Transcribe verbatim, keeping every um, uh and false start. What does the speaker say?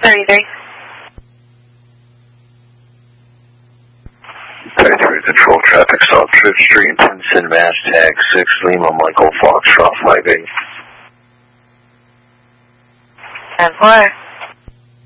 thirty-three. thirty-three Control Traffic South Fifth Street, Princeton, Mass. Tag six Lima Michael Foxtrot five eight. ten four.